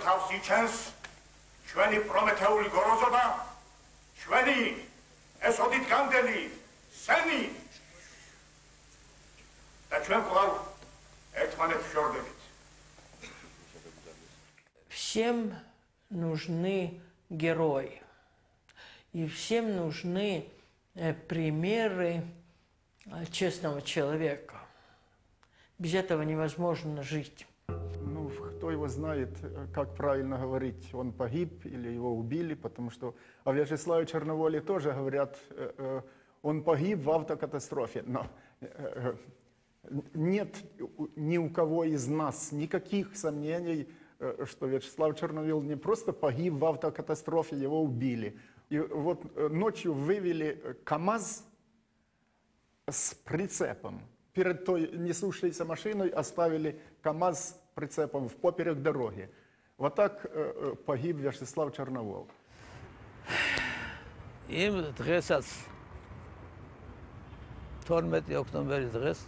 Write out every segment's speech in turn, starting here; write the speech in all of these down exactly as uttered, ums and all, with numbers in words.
თავს იჩენს ჩვენი პრომეთეული გოროზობა, ჩვენი ესოდით განდელი სენი და ჩვენ ყავ ერთმანეთს შორდებით. Всем нужны герои. И всем нужны примеры честного человека. Без этого невозможно жить. Ну, кто его знает, как правильно говорить, он погиб или его убили, потому что о Вячеславе Черноволе тоже говорят, он погиб в автокатастрофе. Но нет ни у кого из нас никаких сомнений, что Вячеслав Черновол не просто погиб в автокатастрофе, его убили. И вот ночью вывели КАМАЗ с прицепом. Перед той несущейся машиной оставили КАМАЗ с прицепом в поперек дороги. Вот так э, погиб Вячеслав Черновол. Им დღესაც თორმეტი ოქტომბერის დღეს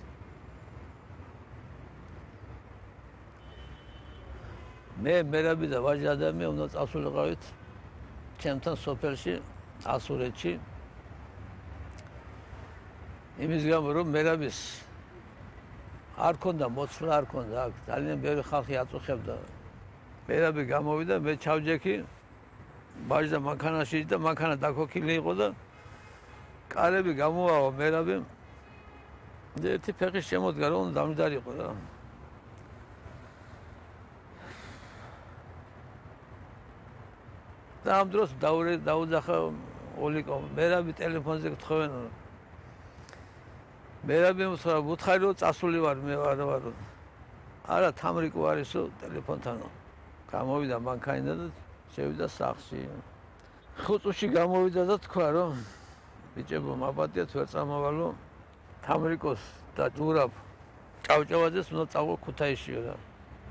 მე მერაბი და ვაჟი ადამიანი უნდა წასულიყავით ჩემთან სოფელში ასურეთში იმის გამო რომ მერაბის არ ქონდა მოცვლა არ ქონდა აქ ძალიან ბევრი ხალხი აწუხებდა მერაბი გამოვიდა მე ჩავჯექი ვაჟი და მანქანაში და მანქანა დაქოქილი იყო და კარები გამოვავა მერაბი და ერთი ფეხი შემოდგა რომ დამჯდარიყო რა და ამ დროს დაუძახა ოლიკო მერაბი ტელეფონზე გთხოვენ მერაბი უთხრა უთხარი რომ წასული ვარ მე ვარ ვარო არა თამრიკო არისო ტელეფონთანო გამოვიდა მანქანა და შევიდა სახლში ხუთში გამოვიდა და თქვა რომ ბიჭებო მაპატიეთ ვერ წამავალო თამრიკოს და ჯურაბ ჭავჭავაძეს უნდა წავო ქუთაისშიო და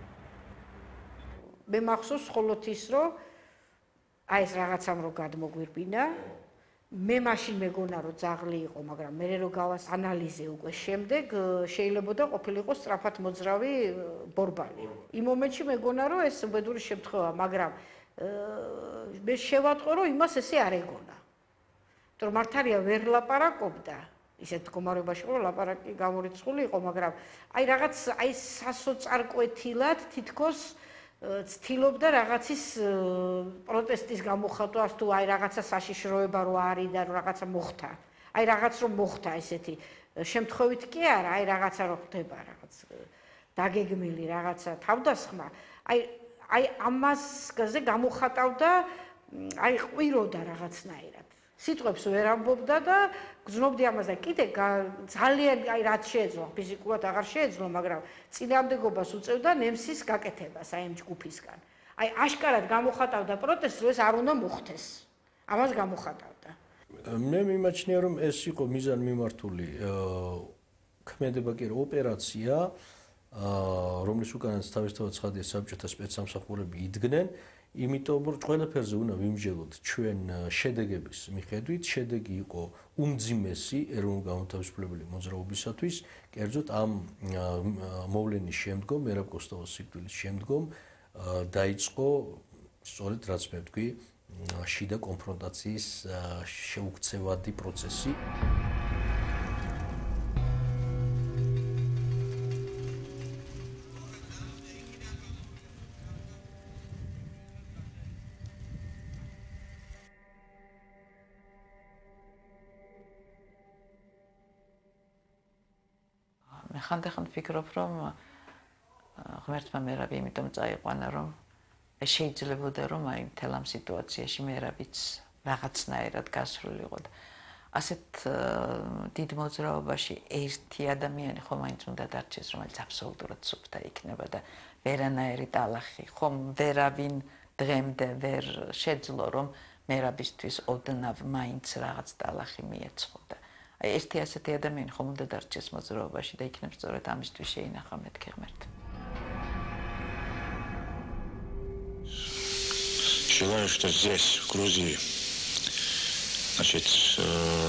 მე მახსოვს მხოლოდ ის რომ აი ეს რაღაცამ რო გადმოგვირბინა მე მაშინ მეგონა რომ ძაღლი იყო მაგრამ მე რო გავას ანალიზე უკვე შემდეგ შეიძლება და ყოფილიყო სწრაფად მოძრავი ბორბალი იმ მომენტში მეგონა რომ ეს უბედური შემთხვევა მაგრამ მე შევატყო რომ იმას ესე არ ეგონა იმიტომ რომ მართალია ვერ ლაპარაკობდა ისეთ მდგომარეობაში რომ ლაპარაკი გამორიცხული იყო მაგრამ აი რაღაც აი სასოწარკვეთილად თითქოს ცდილობდა რაღაცის პროტესტის გამოხატვას თუ აი რაღაცა საშიშროება რო არის და რაღაცა მოხდა. აი რაღაც რომ მოხდა ესეთი შემთხვევით კი არა, აი რაღაცა რო ხდება რაღაც დაგეგმილი რაღაცა თავდასხმა. აი აი ამასზე გამოხატავდა აი ყვიროდა რაღაცნაირად. სიტყვებს ვერ ამბობდა და გზნობდი ამას და კიდე ძალიან აი რაც შეეძლო ფიზიკურად აღარ შეეძლო მაგრამ წინააღმდეგობას უწევდა ნემსის გაკეთებას აი ამ ჯგუფისგან აი აშკარად გამოხატავდა პროტესტს რომ ეს არ უნდა მოხდეს ამას გამოხატავდა მე მიმაჩნია რომ ეს იყო მიზანმიმართული ქმედება კი რა ოპერაცია რომლის უკანაც თავისთავად ცხადია საბჭოთა სპეცსამსახურები იდგნენ იმიტომ რომ ყველაფერზე უნდა ვიმსჯელოთ ჩვენ შედეგების მიხედვით შედეგი იყო უმძიმესი ეროვნულ-განმათავისუფლებელი მოძრაობისათვის კერძოდ ამ მოვლენის შემდგომ მერაბ კოსტავას სიკვდილის შემდგომ დაიწყო სწორედ რაც მე ვთქვი შიდა კონფრონტაციის შეუქცევადი პროცესი ხანდახან ვფიქრობ რომ ღმერთმა მერაბი იმიტომ წაიყვანა რომ შეიძლებოდა რომ აი მთელ ამ სიტუაციაში მერაბიც რაღაცნაირად გასრულიყო და ასეთ დიდ მოძრაობაში ერთი ადამიანი ხომ მაინც უნდა დარჩეს რომელიც აბსოლუტურად სუფთა იქნება და ვერანაირი ტალახი ხომ ვერავინ დღემდე ვერ შეძლო რომ მერაბისთვის ოდნავ მაინც რაღაც ტალახი მიეწყო და აი ერთი ასეთი ადამიანი ხომ უნდა დარჩეს მოძრაობაში და იქნებ სწორედ ამისთვის შეინახა მეთქი ღმერთი. Считаю, что здесь, в Грузии, значит, э,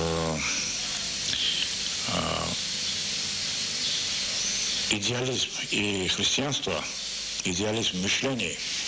э, идеализм и христианство, идеализм мышлений